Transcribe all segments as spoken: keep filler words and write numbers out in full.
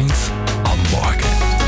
eins am Morgen.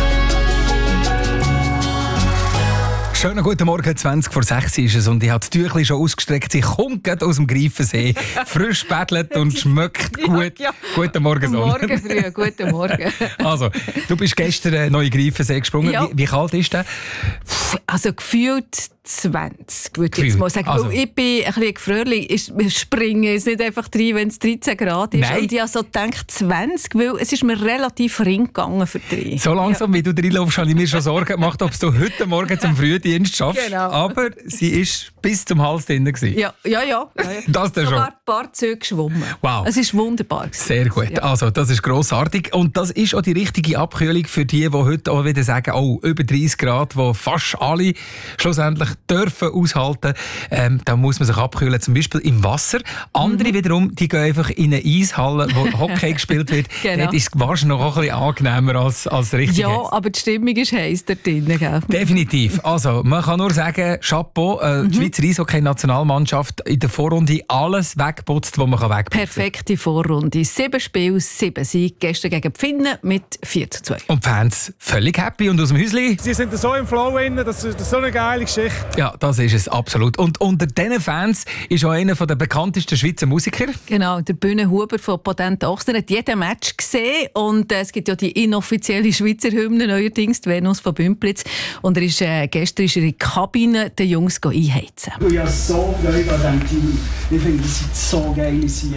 Schönen guten Morgen, zwanzig vor sechs ist es und ich habe das Tüchlein schon ausgestreckt. Sie kommt gerade aus dem Greifensee, frisch bettelt und schmeckt gut. Ja, ja. Guten Morgen, Sonne. Morgen früh, guten Morgen. Also, du bist gestern äh, neu in Greifensee gesprungen. Ja. Wie, wie kalt ist der? Also gefühlt zwanzig, würde ich jetzt Gefühlt. mal sagen. Also. Weil ich bin ein bisschen gefröhlich. Wir springen jetzt nicht einfach rein, wenn es dreizehn Grad ist. Nein. Und ich habe so gedacht, zwanzig, weil es ist mir relativ ring gegangen für drei. So langsam, wie du reinlaufst, habe ich mir schon Sorgen gemacht, ob du heute Morgen zum Frühdienst schaffst. Genau. Aber sie ist bis zum Hals drin. gewesen. Ja, ja, ja. ja, ja. Das dann schon. Sogar ein paar Züge geschwommen. Wow. Es ist wunderbar gewesen. Sehr gut. Ja. Also, das ist grossartig. Und das ist auch die richtige Abkühlung für die, die heute auch wieder sagen, oh, über dreißig Grad, wo fast alle schlussendlich dürfen aushalten. Ähm, da muss man sich abkühlen, zum Beispiel im Wasser. Andere Mhm. wiederum, die gehen einfach in eine Eishalle, wo Hockey gespielt wird. Genau. Dort ist es wahrscheinlich noch ein bisschen angenehmer als, als richtig Ja, heiß. aber die Stimmung ist heiß da drin. Gell? Definitiv. Also, man kann nur sagen, Chapeau, äh, Mhm. die Schweizer Eishockey-Nationalmannschaft in der Vorrunde alles weggeputzt, was man wegputzen kann. Perfekte Vorrunde. Sieben Spiele, sieben Siege. Gestern gegen die Finnen mit vier zu zwei. Und die Fans völlig happy und aus dem Häuschen. Sie sind so im Flow drin, das ist so eine geile Geschichte. Ja, das ist es, absolut. Und unter diesen Fans ist auch einer der bekanntesten Schweizer Musiker. Genau, der Bühne Huber von Potent Ochsen hat jeden Match gesehen und äh, es gibt ja die inoffizielle Schweizer Hymne neuerdings, die Venus von Bümplitz. Und er ist, äh, gestern ist er in die Kabine den Jungs einheizen. Ich habe so Freude an diesem Team. Ich finde, das sind so geile Sicher.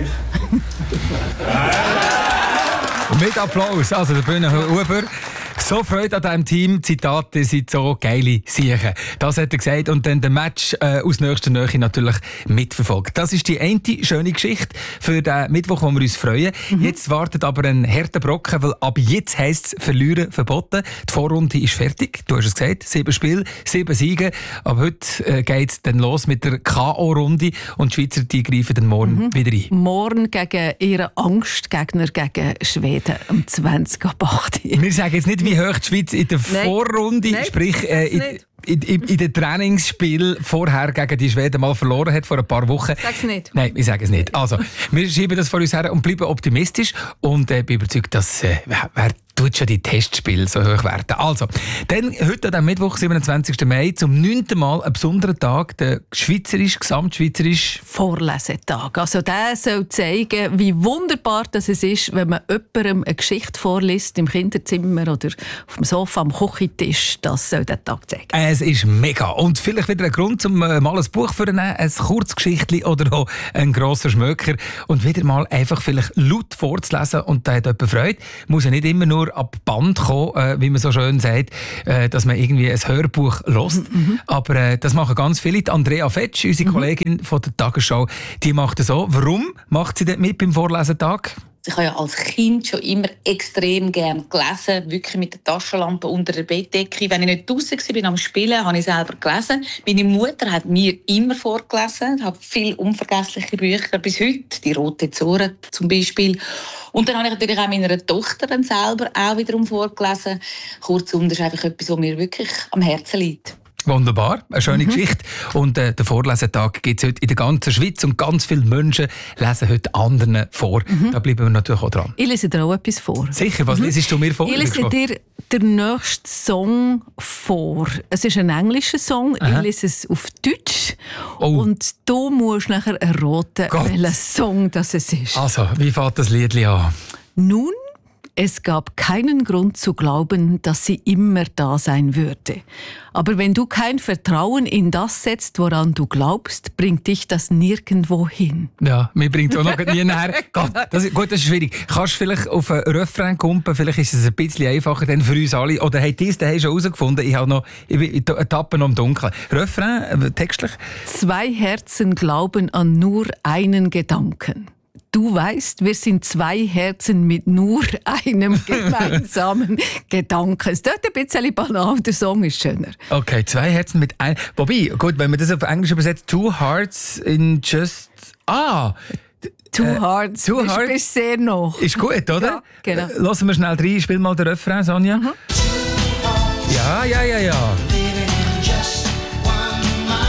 Mit Applaus, also der Bühne Huber. So Freude an diesem Team, Zitat, ihr seid so geile Siechen. Das hat er gesagt und dann den Match äh, aus nächster Nähe natürlich mitverfolgt. Das ist die eine schöne Geschichte für den Mittwoch, wo wir uns freuen. Mhm. Jetzt wartet aber ein harter Brocken, weil ab jetzt heisst es Verlieren verboten. Die Vorrunde ist fertig, du hast es gesagt, sieben Spiele, sieben Siege. Aber heute äh, geht es dann los mit der K O-Runde und die Schweizer die greifen dann morgen mhm. wieder ein. Morgen gegen ihren Angstgegner gegen Schweden um zwanzig ab acht. Wir sagen jetzt nicht, wie hoch die Schweiz in der Nein. Vorrunde, Nein, sprich äh, in, in, in, in den Trainingsspielen vorher gegen die Schweden mal verloren hat vor ein paar Wochen. Sag's nicht. Nein, ich sage es nicht. Also, wir schieben das vor uns her und bleiben optimistisch und äh, bin überzeugt, dass äh, wer, wer tut schon die Testspiele so hoch werten. Also, dann heute am Mittwoch, siebenundzwanzigsten Mai, zum neunten Mal ein besonderer Tag, der schweizerisch, gesamtschweizerisch Vorlesetag. Also der soll zeigen, wie wunderbar das es ist, wenn man jemandem eine Geschichte vorliest, im Kinderzimmer oder auf dem Sofa, am Küchentisch. Das soll der Tag zeigen. Es ist mega. Und vielleicht wieder ein Grund, um äh, mal ein Buch zu nehmen, ein Kurzgeschichtchen oder auch ein grosser Schmöker und wieder mal einfach vielleicht laut vorzulesen und da hat jemand Freude. Muss ja nicht immer nur ab Band kommen, äh, wie man so schön sagt, äh, dass man irgendwie ein Hörbuch hört. Mhm. Aber äh, das machen ganz viele. Die Andrea Fetsch, unsere mhm. Kollegin von der Tagesschau, die macht das so. Warum macht sie dort mit beim Vorlesetag? Ich habe ja als Kind schon immer extrem gerne gelesen, wirklich mit der Taschenlampe unter der Bettdecke. Wenn ich nicht draussen war am Spielen, habe ich selber gelesen. Meine Mutter hat mir immer vorgelesen. Ich habe viele unvergessliche Bücher bis heute, die Rote Zora zum Beispiel. Und dann habe ich natürlich auch meiner Tochter dann selber auch wiederum vorgelesen. Kurzum, das ist einfach etwas, was mir wirklich am Herzen liegt. Wunderbar, eine schöne mhm. Geschichte. Und äh, der Vorlesetag gibt es heute in der ganzen Schweiz und ganz viele Menschen lesen heute anderen vor. Mhm. Da bleiben wir natürlich auch dran. Ich lese dir auch etwas vor. Sicher, was mhm. lesest du mir vor? Ich lese dir den nächsten Song vor. Es ist ein englischer Song, Aha. ich lese es auf Deutsch. Oh. Und du musst nachher erraten, welcher Song das es ist. Also, wie fängt das Lied an? Nun, es gab keinen Grund zu glauben, dass sie immer da sein würde. Aber wenn du kein Vertrauen in das setzt, woran du glaubst, bringt dich das nirgendwo hin. Ja, mir bringt es auch noch nie näher. Gott, das ist, gut, das ist schwierig. Kannst du vielleicht auf einen Refrain kumpen? Vielleicht ist es ein bisschen einfacher denn für uns alle. Oder habt ihr es daheim schon herausgefunden? Ich habe noch ich Tappen im Dunkeln. Refrain, textlich? Zwei Herzen glauben an nur einen Gedanken. Du weißt, wir sind zwei Herzen mit nur einem gemeinsamen Gedanken. Es tut ein bisschen banal, der Song ist schöner. Okay, zwei Herzen mit einem... Wobei, gut, wenn man das auf Englisch übersetzt, two hearts in just... Ah! Two äh, Hearts, two du hearts. bist sehr noch. Ist gut, oder? Ja, genau. Lassen wir schnell rein, spiel mal den Refrain, Sonja. Mhm. Ja, ja, ja, ja. Two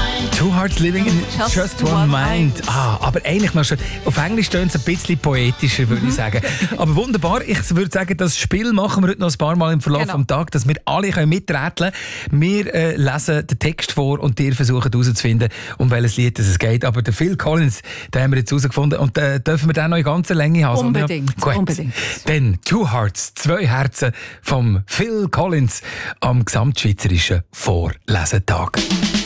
Two Hearts Living in Just, Just One, one Mind. mind. Ah, aber eigentlich noch schon. Auf Englisch tönt es ein bisschen poetischer, würde ich sagen. Aber wunderbar. Ich würde sagen, das Spiel machen wir heute noch ein paar Mal im Verlauf genau. des Tages, dass wir alle miträtseln können. Wir äh, lesen den Text vor und dir versuchen herauszufinden, um welches Lied es geht. Aber der Phil Collins, den haben wir jetzt herausgefunden. Und äh, dürfen wir den noch in ganzer Länge haben? Unbedingt. Gut. Unbedingt. Dann Two Hearts, zwei Herzen vom Phil Collins am gesamtschweizerischen Vorlesetag.